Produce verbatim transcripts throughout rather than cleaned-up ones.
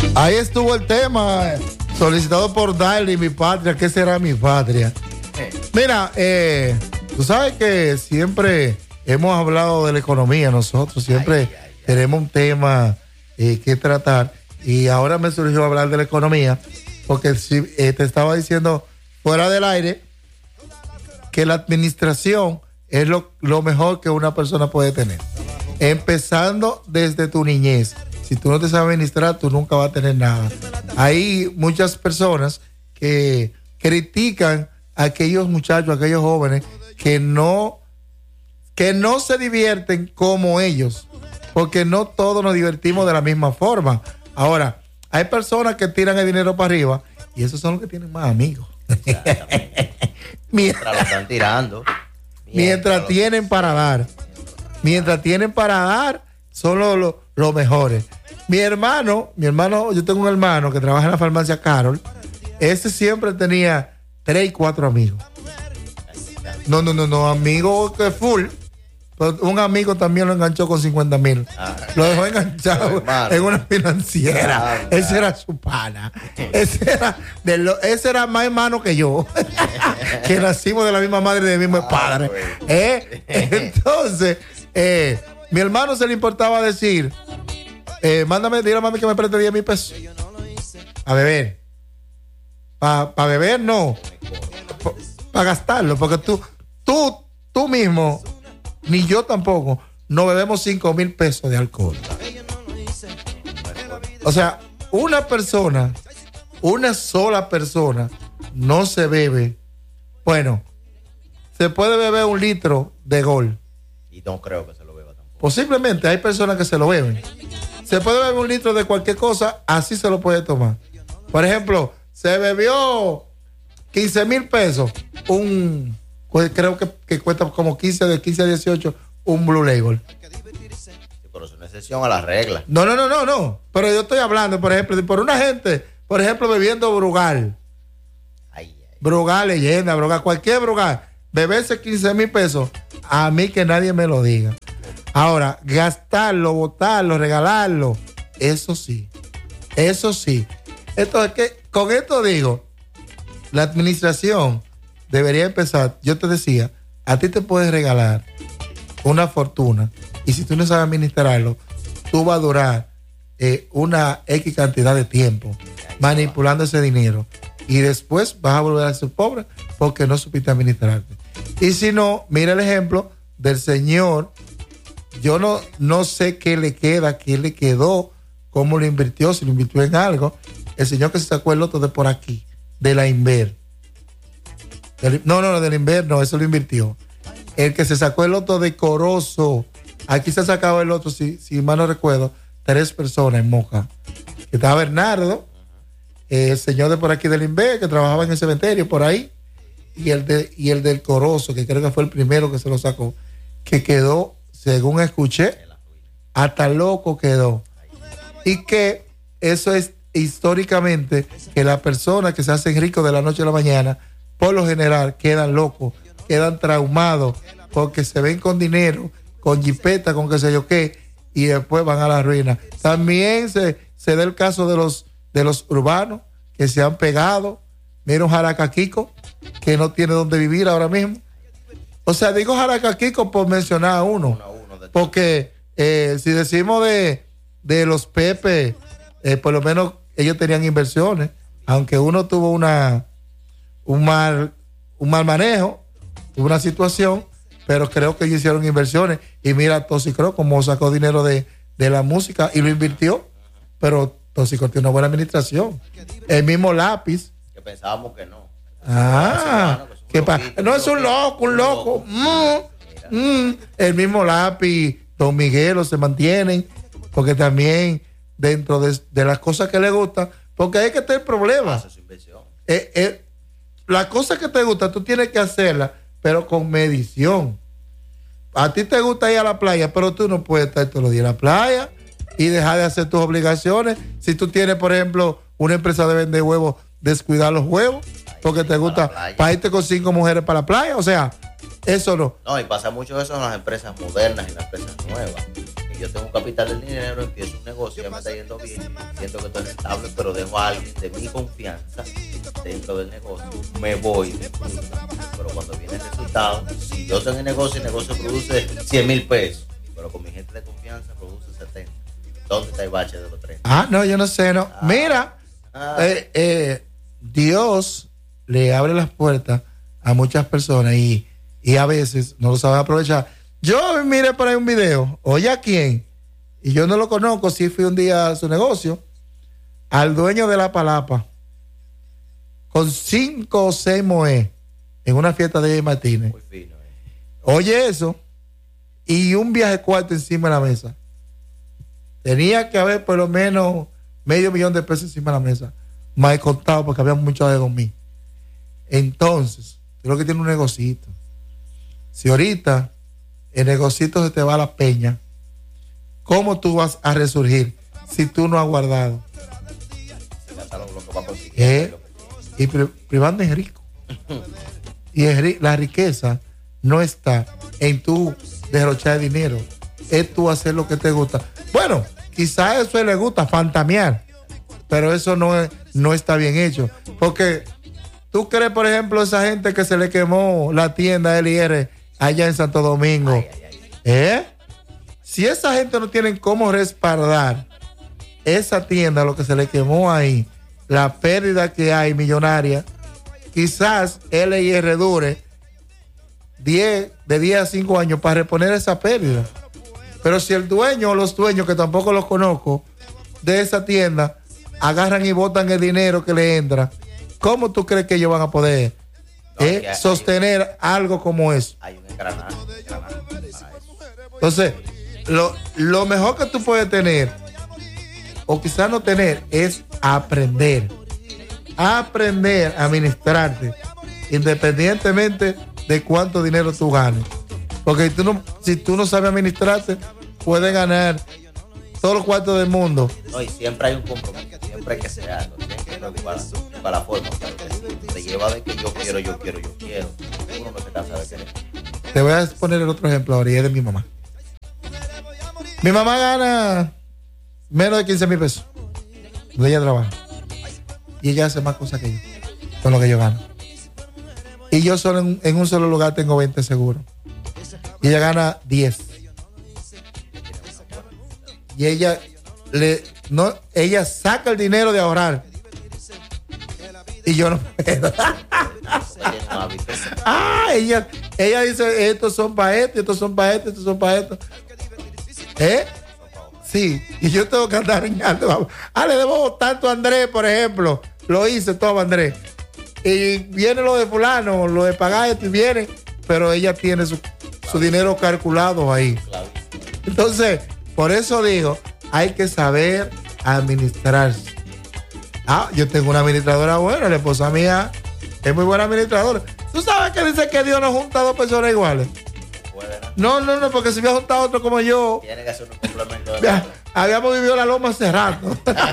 Ahí estuvo el tema solicitado por Darly, mi patria. ¿Qué será mi patria? Mira, eh, tú sabes que siempre hemos hablado de la economía. Nosotros siempre ay, ay, ay. tenemos un tema eh, que tratar. Y ahora me surgió hablar de la economía. Porque si, eh, te estaba diciendo fuera del aire que la administración es lo, lo mejor que una persona puede tener. Empezando desde tu niñez. Si tú no te sabes administrar, tú nunca vas a tener nada. Hay muchas personas que critican a aquellos muchachos, a aquellos jóvenes que no, que no se divierten como ellos, porque no todos nos divertimos de la misma forma. Ahora, hay personas que tiran el dinero para arriba y esos son los que tienen más amigos. Mientras lo están tirando. Mientras, mientras tienen para dar. Mientras tienen para dar, son los lo, lo mejores. Mi hermano, mi hermano, yo tengo un hermano que trabaja en la farmacia Carol. Ese siempre tenía tres y cuatro amigos. No, no, no, no, amigos que full. Pero un amigo también lo enganchó con cincuenta mil. Ah, lo dejó enganchado en una financiera. Ah, ese era su pana. Ese era, de lo, ese era más hermano que yo. Que nacimos de la misma madre y del mismo padre. Ah, ¿Eh? Entonces, eh, mi hermano se le importaba decir, eh, mándame, dile a mami que me preste diez mil pesos. A beber. Para pa beber, no. Para pa gastarlo, porque tú, tú, tú mismo, ni yo tampoco, no bebemos cinco mil pesos de alcohol. O sea, una persona, una sola persona, no se bebe. Bueno, se puede beber un litro de Gol. Y no creo que se lo beba tampoco. Posiblemente hay personas que se lo beben. Se puede beber un litro de cualquier cosa, así se lo puede tomar. Por ejemplo, se bebió quince mil pesos, un, pues creo que, que cuesta como quince, de quince a dieciocho, un Blue Label. Sí, pero es una excepción a la regla. No, no, no, no, no. Pero yo estoy hablando, por ejemplo, de por una gente, por ejemplo, bebiendo Brugal. Ay, ay. Brugal, leyenda, Brugal, cualquier Brugal. Beberse quince mil pesos, a mí que nadie me lo diga. Ahora, gastarlo, botarlo, regalarlo, eso sí, eso sí. Entonces, ¿qué? Con esto digo, la administración debería empezar. Yo te decía, a ti te puedes regalar una fortuna y si tú no sabes administrarlo, tú vas a durar eh, una X cantidad de tiempo manipulando ese dinero y después vas a volver a ser pobre porque no supiste administrarte. Y si no, mira el ejemplo del señor. Yo no, no sé qué le queda, qué le quedó, cómo lo invirtió, si lo invirtió en algo. El señor que se sacó el loto de por aquí, de la Inver. Del, no, no, no, del Inver, no, eso lo invirtió. El que se sacó el loto de Corozo, aquí se ha sacado el loto, si, si mal no recuerdo, tres personas en Moca. Que estaba Bernardo, eh, el señor de por aquí del Inver, que trabajaba en el cementerio, por ahí, y el, de, y el del Corozo, que creo que fue el primero que se lo sacó, que quedó, según escuché, hasta loco quedó. Y que eso es históricamente que las personas que se hacen ricos de la noche a la mañana, por lo general quedan locos, quedan traumados, porque se ven con dinero, con jipeta, con qué sé yo qué, y después van a la ruina. También se, se da el caso de los, de los urbanos que se han pegado. Mira un Jaracaquico que no tiene dónde vivir ahora mismo. O sea, digo Jaracaquico por mencionar a uno, uno, uno porque eh, si decimos de, de los Pepe, eh, por lo menos ellos tenían inversiones, aunque uno tuvo una un mal, un mal manejo, tuvo una situación, pero creo que ellos hicieron inversiones. Y mira, Toxicro como sacó dinero de, de la música y lo invirtió, pero Toxicro tiene una buena administración. El mismo Lápiz. Que pensábamos que no. Ah, que pa- no es un loco, un loco. Mm, mm. El mismo Lápiz, Don Miguelo se mantienen, porque también dentro de, de las cosas que le gustan, porque hay que tener problemas. Eh, eh, las cosas que te gustan, tú tienes que hacerlas, pero con medición. A ti te gusta ir a la playa, pero tú no puedes estar todos los días en la playa y dejar de hacer tus obligaciones. Si tú tienes, por ejemplo, una empresa de vender huevos, descuidar los huevos, porque te gusta para, para irte con cinco mujeres para la playa, o sea, eso no. No, y pasa mucho eso en las empresas modernas y en las empresas nuevas. yo tengo un capital del dinero, empiezo un negocio, ya me está yendo bien, siento que estoy rentable, pero dejo a alguien de mi confianza dentro del negocio, me voy, pero cuando viene el resultado, si yo tengo el negocio, el negocio produce cien mil pesos, pero con mi gente de confianza produce setenta. ¿Dónde está el bache de los treinta? Ah, no, yo no sé, no. Ah, Mira, ah, eh, eh, Dios le abre las puertas a muchas personas y, y a veces no lo saben aprovechar. Yo miré por ahí un video, oye a quién, y yo no lo conozco, sí fui un día a su negocio, al dueño de la palapa, con cinco o seis moé en una fiesta de Martínez. Muy fino, eh. Oye eso, y un viaje cuarto encima de la mesa. Tenía que haber por lo menos medio millón de pesos encima de la mesa. Más he contado porque había mucho de dos mil. Entonces, creo que tiene un negocito. Si ahorita el negocito se te va a la peña, ¿cómo tú vas a resurgir si tú no has guardado? Eh, y pri- privando es rico. Y es, la riqueza no está en tu derrochar dinero, es tú hacer lo que te gusta. Bueno, quizás eso le gusta, fantamear, pero eso no, es, no está bien hecho. Porque tú crees, por ejemplo, esa gente que se le quemó la tienda L R allá en Santo Domingo. Ay, ay, ay. ¿Eh? Si esa gente no tiene cómo respaldar esa tienda, lo que se le quemó ahí, la pérdida que hay millonaria, quizás L R dure diez, de diez a cinco años para reponer esa pérdida. Pero si el dueño o los dueños, que tampoco los conozco, de esa tienda, agarran y botan el dinero que le entra, ¿cómo tú crees que ellos van a poder no, eh, hay, sostener hay, algo como eso? Hay un engranaje, engranaje para eso. Entonces, lo, lo mejor que tú puedes tener, o quizás no tener, es aprender. Aprender a administrarte, independientemente de cuánto dinero tú ganes. Porque si tú no, si tú no sabes administrarte, puedes ganar todos los cuartos del mundo. No, y siempre hay un compromiso, siempre hay que hacer algo, siempre para, para la forma. Te lleva de que yo quiero, yo quiero, yo quiero. Uno no se cansa de querer. Te voy a poner el otro ejemplo ahora, y es de mi mamá. Mi mamá gana menos de quince mil pesos donde ella trabaja. Y ella hace más cosas que yo, con lo que yo gano. Y yo solo en, en un solo lugar tengo veinte seguros. Y ella gana diez. Y ella le no ella saca el dinero de ahorrar. Y yo no puedo. ah, ella, ella dice, estos son para esto, estos son para esto, estos son para esto. ¿Eh? Sí, y yo tengo que andar riñando. Ah, le debo tanto a Andrés, por ejemplo. Lo hice todo a Andrés. Y viene lo de fulano, lo de pagar esto y viene, pero ella tiene su, su dinero calculado ahí. Entonces, por eso digo, hay que saber administrarse. Ah, yo tengo una administradora buena, la esposa mía es muy buena administradora. ¿Tú sabes que dice que Dios no junta a dos personas iguales? No, no, no, porque si hubiera juntado otro como yo, tiene que hacer un complemento. Ya, habíamos vivido la loma hace rato.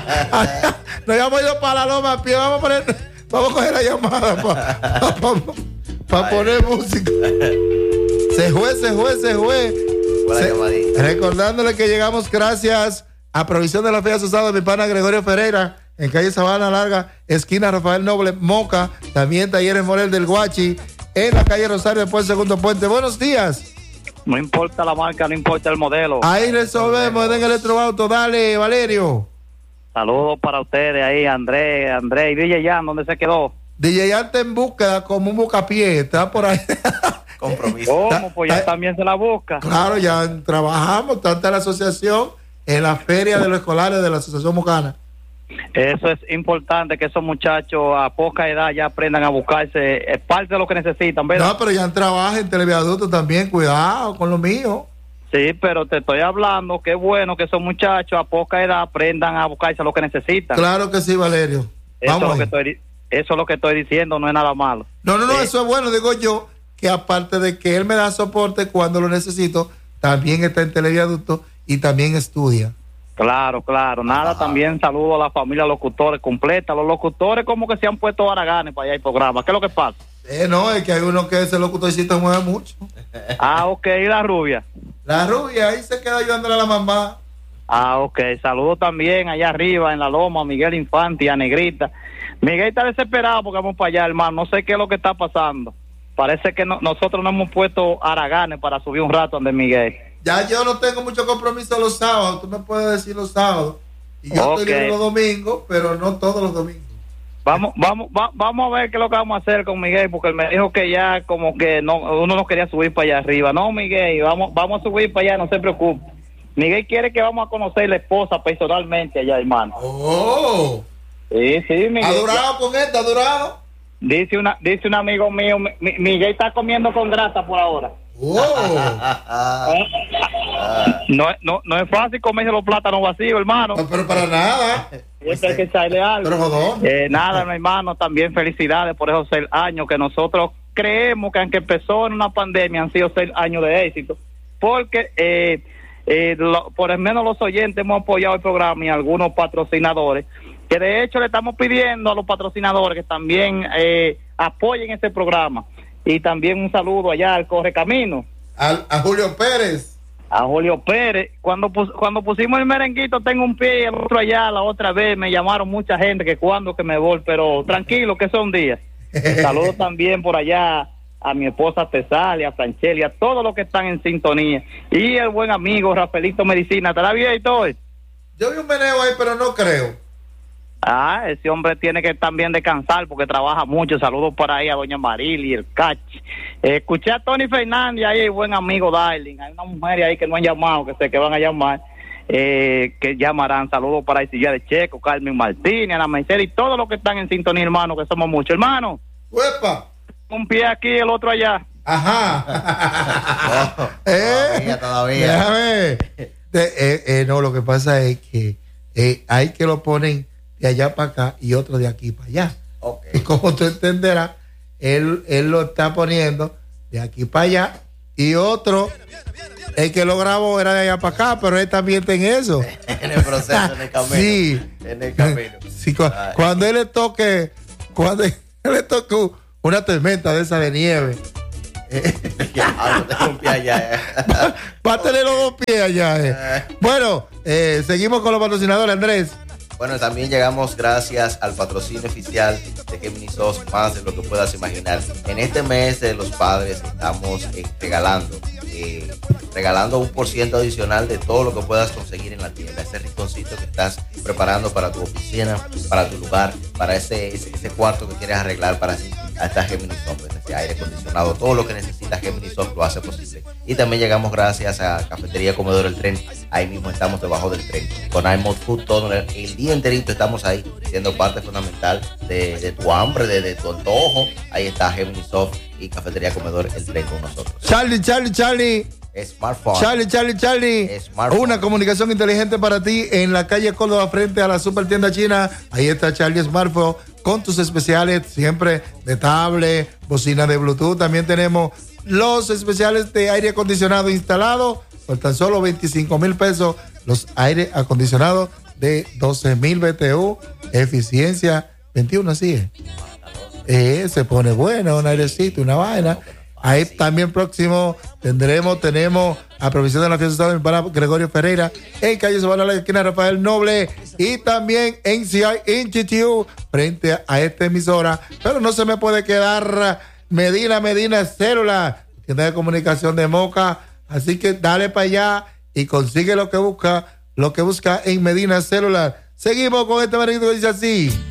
Nos habíamos ido para la loma a pie. Vamos a poner, vamos a coger la llamada para pa, pa, pa poner música. Se fue, se fue, se fue. Se, recordándole que llegamos gracias a Provisión de la Fe Asociada de mi pana Gregorio Ferreira, en calle Sabana Larga, esquina Rafael Noble, Moca. También Talleres Morel del Guachi, en la calle Rosario, después del Segundo Puente. Buenos días. No importa la marca, no importa el modelo. Ahí resolvemos en Electroauto. Dale, Valerio. Saludos para ustedes ahí, Andrés, Andrés y D J Jan, ¿dónde se quedó? D J Jan está en búsqueda como un buscapié, está por ahí. Compromiso. ¿Cómo? Pues ya también se la busca. Claro, ya trabajamos, tanto en la asociación, en la feria de los escolares de la Asociación Mocana. Eso es importante, que esos muchachos a poca edad ya aprendan a buscarse, es parte de lo que necesitan, ¿verdad? No, pero ya trabajan en Televiaducto también, cuidado con lo mío. Sí, pero te estoy hablando que es bueno que esos muchachos a poca edad aprendan a buscarse lo que necesitan. Claro que sí, Valerio. Eso, Vamos es, lo que estoy, eso es lo que estoy diciendo, no es nada malo. No, no, no, sí. Eso es bueno, digo yo, que aparte de que él me da soporte cuando lo necesito, también está en Televiaducto y también estudia. Claro, claro. Nada, ajá. También saludo a la familia locutores completa. Los locutores como que se han puesto haraganes para allá el programa. ¿Qué es lo que pasa? Eh, no, es que hay uno que ese locutorcito mueve mucho. Ah, ok, ¿y la rubia? La rubia, ahí se queda ayudándole a la mamá. Ah, ok. Saludos también allá arriba en la loma, a Miguel Infante y a Negrita. Miguel está desesperado porque vamos para allá, hermano. No sé qué es lo que está pasando. Parece que no, nosotros no hemos puesto haraganes para subir un rato donde Miguel. Ya yo no tengo mucho compromiso los sábados. Tú me puedes decir los sábados. Y yo okay. estoy libre los domingos, pero no todos los domingos. Vamos, vamos, va, vamos a ver qué es lo que vamos a hacer con Miguel, porque él me dijo que ya como que no, uno no quería subir para allá arriba. No, Miguel, vamos, vamos a subir para allá, no se preocupe. Miguel quiere que vamos a conocer la esposa personalmente allá, hermano. Oh. Sí, sí, Miguel. ¿Ha durado con él? ¿Ha durado? Dice una, dice un amigo mío, mi, Miguel está comiendo con grasa por ahora. Oh. no, no, no es fácil comerse los plátanos vacíos, hermano. No, pero para nada. Siempre hay que echarle algo. Pero jodón. Eh, nada, mi hermano, también felicidades por esos seis años que nosotros creemos que aunque empezó en una pandemia han sido seis años de éxito, porque eh, eh, lo, por lo menos los oyentes hemos apoyado el programa y algunos patrocinadores, que de hecho le estamos pidiendo a los patrocinadores que también eh, apoyen este programa. Y también un saludo allá al Correcamino. A, a Julio Pérez. A Julio Pérez. Cuando pus, cuando pusimos el merenguito, tengo un pie y el otro allá, la otra vez me llamaron mucha gente que cuando que me voy, pero tranquilo que son días. Saludos también por allá a mi esposa Tesalia, a Francheli, a todos los que están en sintonía. Y el buen amigo Rafaelito Medicina. ¿Estará bien y todo? Yo vi un meneo ahí, pero no creo. Ah, ese hombre tiene que también descansar porque trabaja mucho. Saludos por ahí a doña Marily, el Cach. Eh, escuché a Tony Fernández ahí, el buen amigo Darling. Hay una mujer ahí que no han llamado, que sé que van a llamar, eh, que llamarán. Saludos para Isilla de Checo, Carmen Martínez, Ana Mercedes y todos los que están en sintonía, hermano, que somos muchos, hermano. ¡Uepa! Un pie aquí, el otro allá. Ajá. oh, eh, todavía, todavía. Déjame. De, eh, eh, no, lo que pasa es que eh, hay que lo ponen de allá para acá y otro de aquí para allá. Okay. Y como tú entenderás, él, él lo está poniendo de aquí para allá y otro, el que lo grabó era de allá para acá, pero él también está en eso. En el proceso, en el camino. Sí. En el camino. Sí, cu- cuando él le toque, cuando él le toque una tormenta de esa de nieve, Ya, tengo un pie allá. eh. va, va a tener los dos pies allá. eh. Bueno, eh, seguimos con los patrocinadores, Andrés. Bueno, también llegamos gracias al patrocinio oficial de Gemini Sos, más de lo que puedas imaginar. En este mes de los padres estamos eh, regalando, eh, regalando un por ciento adicional de todo lo que puedas conseguir en la tienda. Ese rinconcito que estás preparando para tu oficina, para tu lugar, para ese, ese, ese cuarto que quieres arreglar para sí. Hasta Gemini Sos, ese aire acondicionado, todo lo que necesitas Gemini Sos lo hace posible. Y también llegamos gracias a Cafetería Comedor El Tren. Ahí mismo estamos debajo del tren. Con iMod Food todo el, el día enterito estamos ahí, siendo parte fundamental de, de tu hambre, de, de tu antojo. Ahí está Gemini Sos y Cafetería Comedor El Tren con nosotros. Charlie, Charlie, Charlie. Smartphone. Charlie, Charlie, Charlie. Smartphone. Una comunicación inteligente para ti en la calle Córdoba frente a la super tienda china. Ahí está Charlie Smartphone con tus especiales siempre de tablet, bocina de Bluetooth. También tenemos los especiales de aire acondicionado instalado por tan solo veinticinco mil pesos. Los aire acondicionados de doce mil B T U, eficiencia veintiuno, así es. Eh, se pone bueno, un airecito, una vaina. Ahí también próximo tendremos, tenemos a provisión de la fiesta de para Gregorio Ferreira en calle Sabana, la esquina Rafael Noble, y también en C I Institute frente a esta emisora. Pero no se me puede quedar Medina, Medina Célula, tienda de comunicación de Moca. Así que dale para allá y consigue lo que busca, lo que busca en Medina Célula. Seguimos con este merengue que dice así.